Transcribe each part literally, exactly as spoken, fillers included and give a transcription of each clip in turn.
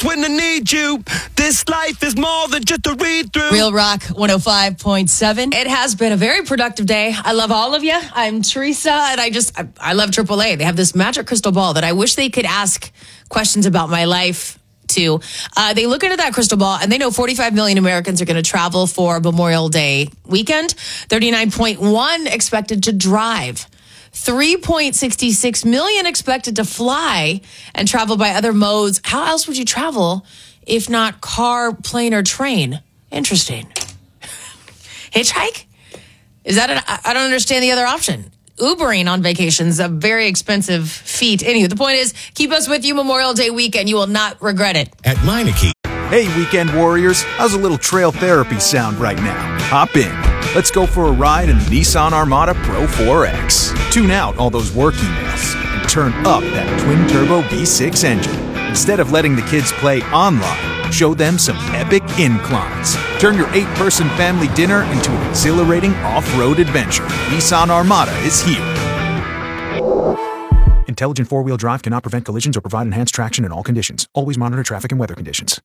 nights when I need you. This life is more than just a read-through. Real Rock one oh five point seven. It has been a very productive day. I love all of you. I'm Teresa, and I just, I, I love triple A. They have this magic crystal ball that I wish they could ask questions about my life to. Uh, they look into that crystal ball, and they know forty-five million Americans are going to travel for Memorial Day weekend. thirty-nine point one expected to drive. three point six six million expected to fly and travel by other modes. How else would you travel if not car, plane, or train? Interesting. Hitchhike? Is that an, I don't understand the other option. Ubering on vacations, a very expensive feat. Anyway, the point is, keep us with you Memorial Day weekend. You will not regret it. At Meineke. Hey, weekend warriors. How's a little trail therapy sound right now? Hop in. Let's go for a ride in the Nissan Armada Pro four X. Tune out all those work emails and turn up that twin-turbo V six engine. Instead of letting the kids play online, show them some epic inclines. Turn your eight-person family dinner into an exhilarating off-road adventure. Nissan Armada is here. Intelligent four-wheel drive cannot prevent collisions or provide enhanced traction in all conditions. Always monitor traffic and weather conditions.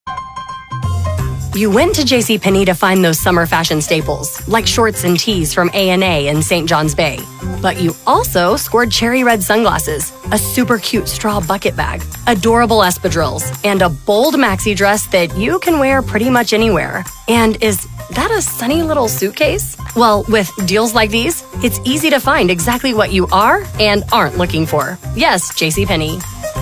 You went to JCPenney to find those summer fashion staples, like shorts and tees from A and A in Saint John's Bay. But you also scored cherry red sunglasses, a super cute straw bucket bag, adorable espadrilles, and a bold maxi dress that you can wear pretty much anywhere. And is that a sunny little suitcase? Well, with deals like these, it's easy to find exactly what you are and aren't looking for. Yes, JCPenney.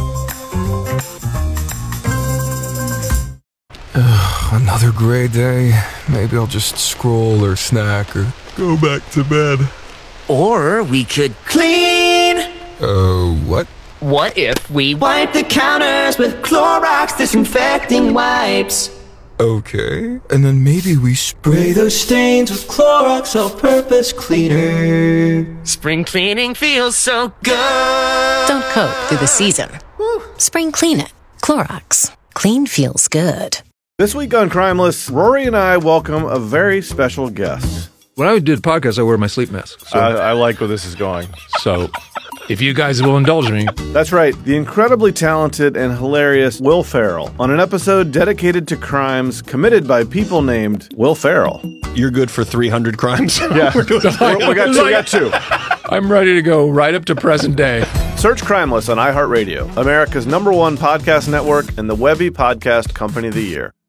Another gray day. Maybe I'll just scroll or snack or go back to bed. Or we could clean. Uh, what? What if we wipe the counters with Clorox disinfecting wipes? Okay. And then maybe we spray those stains with Clorox all-purpose cleaner. Spring cleaning feels so good. Don't coat through the season. Spring clean it. Clorox. Clean feels good. This week on Crimeless, Rory and I welcome a very special guest. When I do the podcast, I wear my sleep mask. So. I, I like where this is going. So, if you guys will indulge me. That's right, the incredibly talented and hilarious Will Ferrell on an episode dedicated to crimes committed by people named Will Ferrell. You're good for three hundred crimes? Yeah, we got two, we got two. I'm ready to go right up to present day. Search Crimeless on iHeartRadio, America's number one podcast network and the Webby Podcast Company of the Year.